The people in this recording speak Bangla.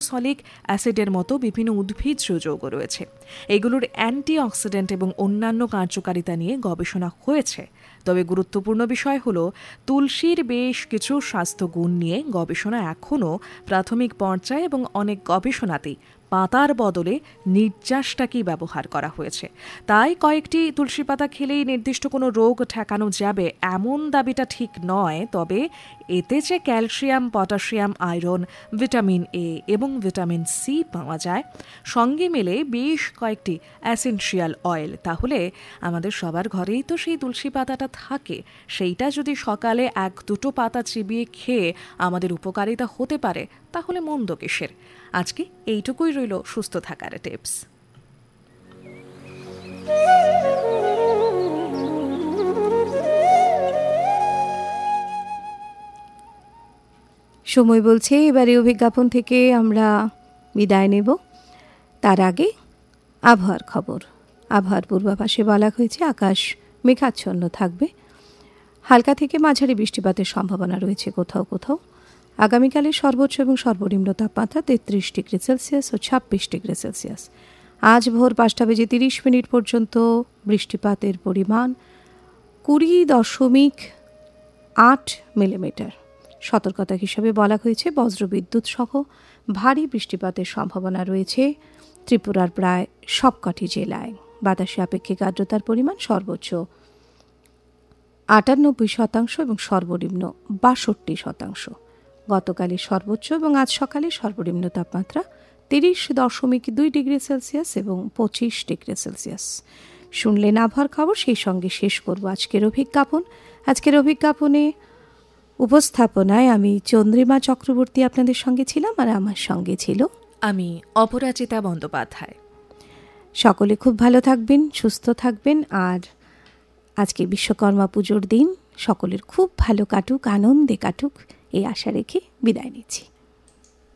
লিনোক্সলিক অ্যাসিডের মতো বিভিন্ন উদ্ভিজ্জ যৌগ রয়েছে। এগুলোর অ্যান্টিঅক্সিডেন্ট এবং অন্যান্য কার্যকারিতা নিয়ে গবেষণা হয়েছে। তবে গুরুত্বপূর্ণ বিষয় হল তুলসীর বেশ কিছু স্বাস্থ্যগুণ নিয়ে গবেষণা এখনও প্রাথমিক পর্যায়ে এবং অনেক গবেষণাতেই পাতার বদলে নির্যাসটাকেই ব্যবহার করা হয়েছে। তাই কয়েকটি তুলসী পাতা খেলেই নির্দিষ্ট কোনো রোগ ঠেকানো যাবে এমন দাবিটা ঠিক নয়। তবে এতে যে calcium, potassium, iron, vitamin A এবং ভিটামিন সি পাওয়া যায়, সঙ্গে মিলে বেশ কয়েকটি অ্যাসেনশিয়াল অয়েল, তাহলে আমাদের সবার ঘরেই তো সেই তুলসী পাতাটা থাকে। সেইটা যদি সকালে 1-2 পাতা চিবিয়ে খেয়ে আমাদের উপকারিতা হতে পারে, তাহলে মন্দ কিসের? আজকে এইটুকুই রইল সুস্থ থাকার টিপস। সময় বলছে এবারে বিজ্ঞাপন থেকে আমরা বিদায় নেব। তার আগে আবহাওয়ার খবর। আবহাওয়ার পূর্বাভাসে বলা হয়েছে আকাশ মেঘাচ্ছন্ন থাকবে, হালকা থেকে মাঝারি বৃষ্টিপাতের সম্ভাবনা রয়েছে কোথাও কোথাও। আগামীকালের সর্বোচ্চ এবং সর্বনিম্ন তাপমাত্রা 33 ডিগ্রি সেলসিয়াস ও 26 ডিগ্রি সেলসিয়াস। আজ ভোর 5:30 পর্যন্ত বৃষ্টিপাতের পরিমাণ 20.8 মিলিমিটার। সতর্কতা হিসেবে বলা হয়েছে বজ্রবিদ্যুৎ সহ ভারী বৃষ্টিপাতের সম্ভাবনা রয়েছে ত্রিপুরার প্রায় সবকটি জেলায়। বাতাসে আপেক্ষিক আর্দ্রতার পরিমাণ সর্বোচ্চ 98% এবং সর্বনিম্ন 62%। গতকালের সর্বোচ্চ এবং আজ সকালে সর্বনিম্ন তাপমাত্রা 30.2 ডিগ্রি সেলসিয়াস এবং 25 ডিগ্রি সেলসিয়াস। শুনলেন আবহাওয়ার খবর, সেই সঙ্গে শেষ করব আজকের অভিজ্ঞাপন। আজকের অভিজ্ঞাপনে উপস্থাপনায় আমি চন্দ্রিমা চক্রবর্তী আপনাদের সঙ্গে ছিলাম, আর আমার সঙ্গে ছিল আমি অপরাজিতা বন্দ্যোপাধ্যায়। সকলে খুব ভালো থাকবেন, সুস্থ থাকবেন, আর আজকে বিশ্বকর্মা পুজোর দিন সকলের খুব ভালো কাটুক, আনন্দে কাটুক, এই আশা রেখে বিদায় নিচ্ছি।